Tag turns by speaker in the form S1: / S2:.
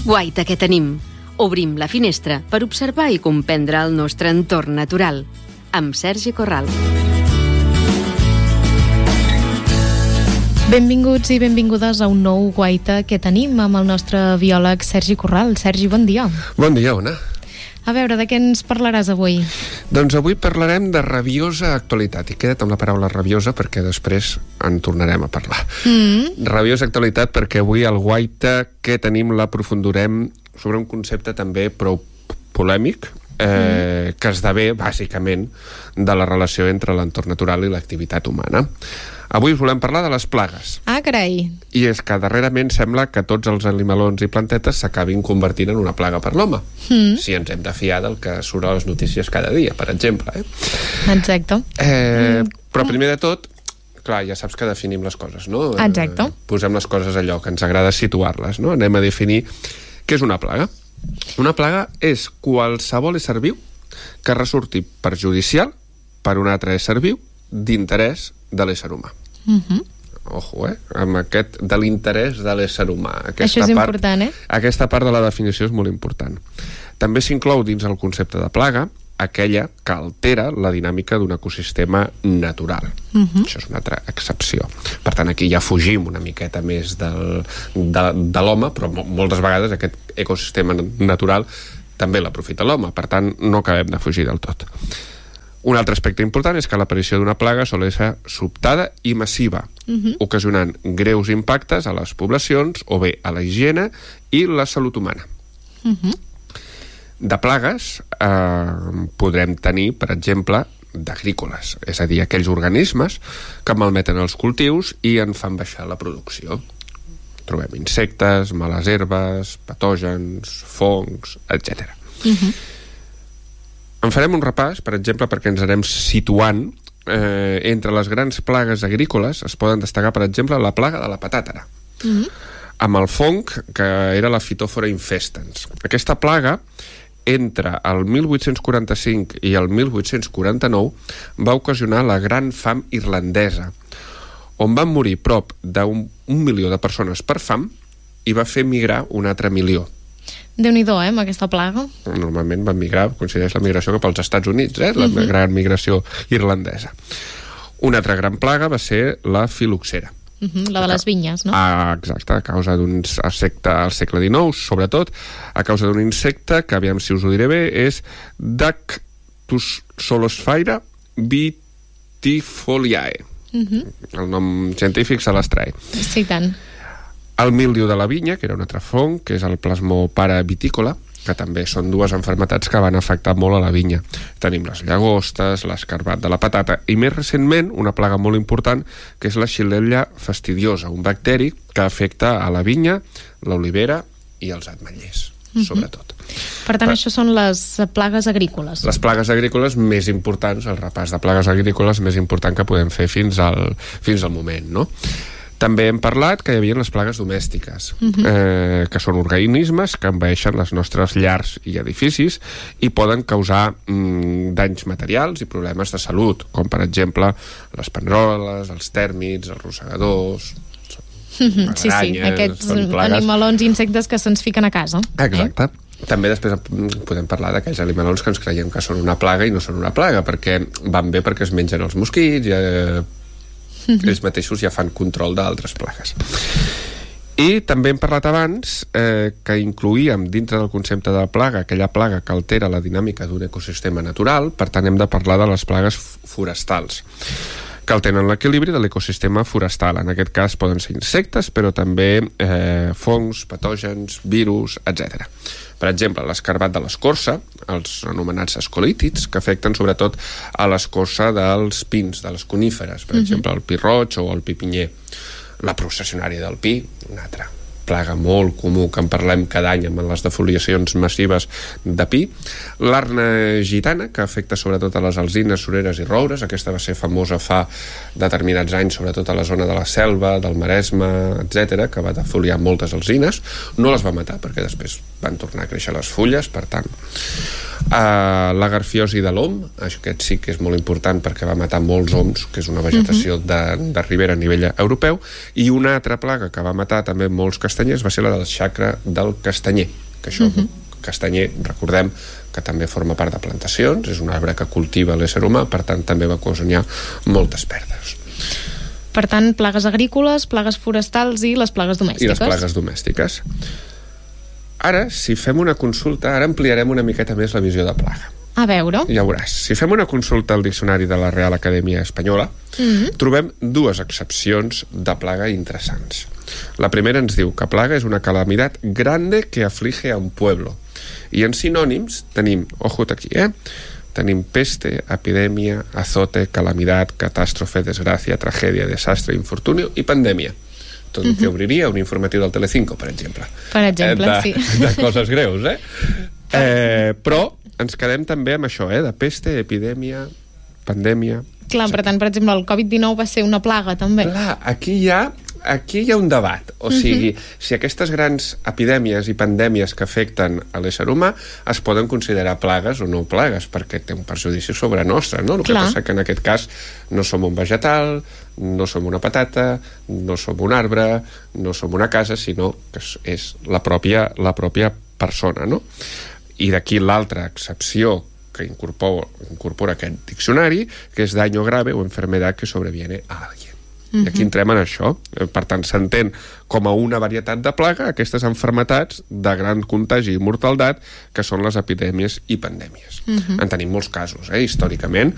S1: Guaita que tenim. Obrim la finestra per observar i comprendre el nostre entorn natural. Amb Sergi Corral.
S2: Benvinguts i benvingudes a un nou Guaita que tenim amb el nostre biòleg Sergi Corral. Sergi, bon dia.
S3: Bon dia, Ona.
S2: A veure, de què ens parlaràs avui?
S3: Doncs avui parlarem de rabiosa actualitat. I queda't amb la paraula rabiosa perquè després en tornarem a parlar. Rabiosa actualitat perquè avui al Guaita que tenim l'aprofundirem sobre un concepte també prou polèmic, que esdevé bàsicament de la relació entre l'entorn natural i l'activitat humana. Avui us volem parlar de les plagues.
S2: Ah, carai.
S3: I és que darrerament sembla que tots els animalons i plantetes s'acabin convertint en una plaga per l'home. Si ens hem de fiar del que surt a les notícies cada dia, per exemple.
S2: Exacte.
S3: Però primer de tot, clar, ja saps que definim les coses, no?
S2: Exacte.
S3: Posem les coses allò que ens agrada situar-les, no? Anem a definir què és una plaga. Una plaga és qualsevol ésser viu que resulti perjudicial per un altre ésser viu d'interès de l'ésser humà. Ojo, amb aquest de l'interès de l'ésser humà.
S2: Això és important,
S3: Aquesta part de la definició és molt important. També s'inclou dins el concepte de plaga aquella que altera la dinàmica d'un ecosistema natural. Això és una altra excepció. Per tant, aquí ja fugim una miqueta més de l'home, però moltes vegades aquest ecosistema natural també l'aprofita l'home. Per tant, no acabem de fugir del tot. Un altre aspecte important és que l'aparició d'una plaga sol ser sobtada i massiva, ocasionant greus impactes a les poblacions o bé a la higiene i la salut humana. De plagues podrem tenir, per exemple, d'agrícoles, és a dir, aquells organismes que malmeten els cultius i en fan baixar la producció. Trobem insectes, males herbes, patògens, fongs, etc. En farem un repàs, per exemple, perquè ens anem situant. Entre les grans plagues agrícoles es poden destacar, per exemple, la plaga de la patata, amb el fong que era la Phytophthora infestans. Aquesta plaga, entre el 1845 i el 1849, va ocasionar la Gran Fam irlandesa, on van morir prop d'un milió de persones per fam i va fer migrar un altre milió.
S2: Déu-n'hi-do, amb aquesta plaga.
S3: Normalment van migrar, coincideix la migració cap als Estats Units, la gran migració irlandesa. Una altra gran plaga va ser la filoxera.
S2: La de les vinyes, no?
S3: Exacte, a causa d'un insecte al segle XIX, sobretot, a causa d'un insecte que, aviam si us ho diré bé, és Dactylosolosphira vitifoliae. El nom científic se l'estrai.
S2: Sí, tant.
S3: El míldiu de la vinya, que era un altre fong, que és el plasmopara vitícola, que també són dues malalties que van afectar molt a la vinya. Tenim les llagostes, l'escarbat de la patata i més recentment una plaga molt important que és la Xylella fastidiosa, un bacteri que afecta a la vinya, l'olivera i els ametllers, sobretot.
S2: Per tant, això són les plagues agrícoles.
S3: Les plagues agrícoles més importants, el repàs de plagues agrícoles més important que podem fer fins al moment, no? També hem parlat que hi havia les plagues domèstiques, que són organismes que envaeixen les nostres llars i edificis i poden causar danys materials i problemes de salut, com per exemple les paneroles, els tèrmits, els rosegadors,
S2: sí, aquests animalons i insectes que se'ns fiquen a casa.
S3: Exacte. També després podem parlar d'aquells animalons que ens creiem que són una plaga i no són una plaga, perquè van bé perquè es mengen els mosquits i ells mateixos ja fan control d'altres plagues. I també hem parlat abans que incloïem dintre del concepte de plaga aquella plaga que altera la dinàmica d'un ecosistema natural. Per tant, hem de parlar de les plagues forestals que alteren l'equilibri de l'ecosistema forestal. En aquest cas poden ser insectes, però també fongs, patògens, virus, etc. Per exemple, l'escarbat de l'escorça, els anomenats escolítids, que afecten sobretot a l'escorça dels pins, de les coníferes, per exemple, el pi roig o el pi pinyer. La processionària del pi, una altra plaga molt comú que en parlem cada any amb les defoliacions massives de pi. L'arna gitana, que afecta sobretot a les alzines, sureres i roures. Aquesta va ser famosa fa determinats anys, sobretot a la zona de la Selva, del Maresme, etc., que va defoliar moltes alzines. No les va matar perquè després van tornar a créixer les fulles, per tant. La garfiosi de l'om, aquest sí que és molt important perquè va matar molts oms, que és una vegetació de ribera a nivell europeu, i una altra plaga que va matar també molts castanyers va ser la del xacra del castanyer, que això, castanyer, recordem que també forma part de plantacions, és un arbre que cultiva l'ésser humà, per tant també va ocasionar moltes pèrdues.
S2: Per tant, plagues agrícoles, plagues forestals i les plagues domèstiques.
S3: I les plagues domèstiques. Ara, si fem una consulta, ara ampliarem una miqueta més la visió de plaga.
S2: A veure.
S3: Ja veuràs. Si fem una consulta al diccionari de la Real Acadèmia Espanyola, trobem dues accepcions de plaga interessants. La primera ens diu que plaga és una calamitat grande que aflige a un pueblo. I en sinònims tenim, ojut aquí, tenim peste, epidèmia, azote, calamitat, catàstrofe, desgràcia, tragèdia, desastre, infortunio i pandèmia. Tot que obriria un informatiu del Telecinco, per exemple.
S2: Per exemple, sí.
S3: De coses greus, però ens quedem també amb això, de peste, epidèmia, pandèmia...
S2: Clar, per tant, per exemple, el Covid-19 va ser una plaga, també.
S3: Clar, aquí hi ha un debat. O sigui, si aquestes grans epidèmies i pandèmies que afecten a l'ésser humà es poden considerar plagues o no plagues, perquè té un perjudici sobre nostre, no? El que passa que en aquest cas no som un vegetal, no som una patata, no som un arbre, no som una casa, sinó que és la pròpia persona, no? I d'aquí l'altra excepció que incorpora aquest diccionari, que és daño grave o enfermedad que sobreviene a alguien. I aquí entrem en això. Per tant, s'entén com a una varietat de plaga aquestes malalties de gran contagi i mortaldat que són les epidèmies i pandèmies. En tenim molts casos, històricament.